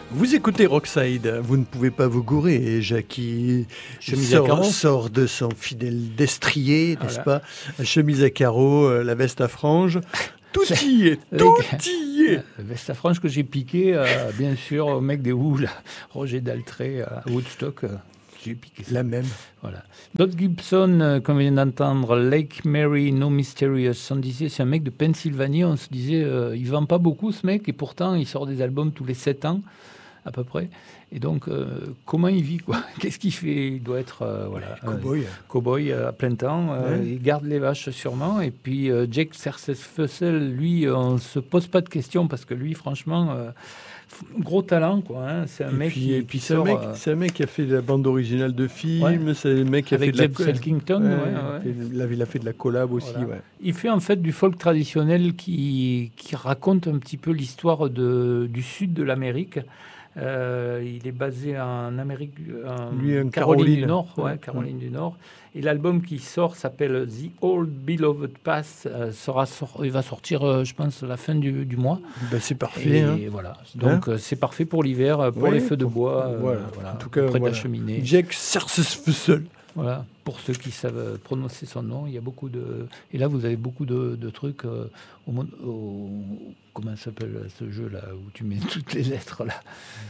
Vous écoutez Rockside, vous ne pouvez pas vous gourer. Et Jackie sort de son fidèle destrier, n'est-ce pas? Chemise à carreaux, la veste à franges. Tout y est, tout y est. La veste à franges que j'ai piquée, bien sûr, au mec des Who, Roger Daltrey, à Woodstock. J'ai piqué ça. La même. Voilà. Dot Gibson, qu'on vient d'entendre, Lake Mary, No Mysterious, on disait, c'est un mec de Pennsylvanie. On se disait, il ne vend pas beaucoup ce mec, et pourtant, il sort des albums tous les 7 ans. À peu près. Et donc, comment il vit, quoi? Qu'est-ce qu'il fait? Il doit être cow-boy à plein temps. Il garde les vaches sûrement. Et puis, Jake Sersfussel, lui, on ne se pose pas de questions parce que lui, franchement, gros talent, quoi. Hein. C'est un mec qui c'est sort... c'est un mec qui a fait de la bande originale de films. C'est un mec qui a avec fait de Jeb Selkington. Il a fait de la collab aussi. Voilà. Ouais. Il fait en fait du folk traditionnel qui raconte un petit peu l'histoire du sud de l'Amérique. Il est basé en Amérique, en Caroline du Nord, Caroline du Nord. Et l'album qui sort s'appelle The Old Beloved Path. Il va sortir, je pense, à la fin du mois. Ben, c'est parfait. Et voilà. Donc c'est parfait pour l'hiver, pour les feux de bois. En tout cas, près de la cheminée. Jake Sersfussel. Voilà. Pour ceux qui savent prononcer son nom, il y a beaucoup de. Et là, vous avez beaucoup de trucs comment s'appelle ce jeu-là où tu mets toutes les lettres là,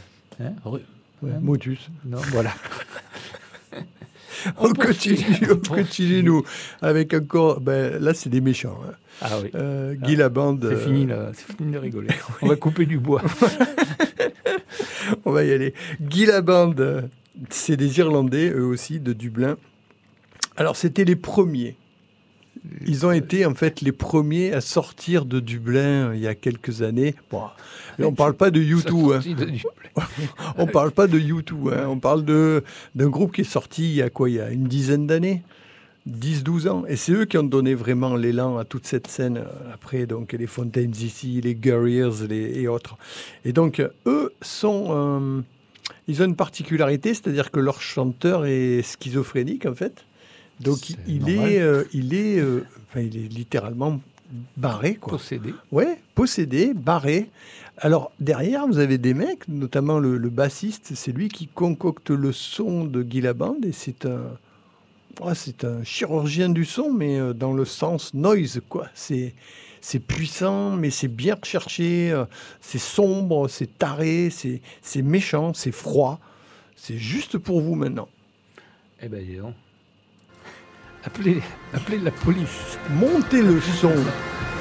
Motus. Non, voilà. on continue nous avec encore. Ben, là, c'est des méchants. Hein. Ah oui. Guy Labande. C'est fini là. C'est fini de rigoler. On va couper du bois. On va y aller. Guy Labande, c'est des Irlandais, eux aussi, de Dublin. Alors, c'était les premiers. Ils ont été, en fait, les premiers à sortir de Dublin il y a quelques années. Bon, on ne parle pas de U2. Hein. On ne parle pas de U2. Hein. On parle d'un groupe qui est sorti il y a une dizaine d'années, 10-12 ans. Et c'est eux qui ont donné vraiment l'élan à toute cette scène. Après, donc, les Fontaines ici, les Guerriers et autres. Et donc, eux sont... ils ont une particularité, c'est-à-dire que leur chanteur est schizophrénique, en fait. Donc il est littéralement barré, quoi. Possédé. Ouais, possédé, barré. Alors derrière, vous avez des mecs, notamment le bassiste, c'est lui qui concocte le son de Guy Labande et c'est un chirurgien du son, mais dans le sens noise, quoi. C'est puissant, mais c'est bien recherché, c'est sombre, c'est taré, c'est méchant, c'est froid. C'est juste pour vous maintenant. Eh ben, dis donc. Appelez la police. Montez le son.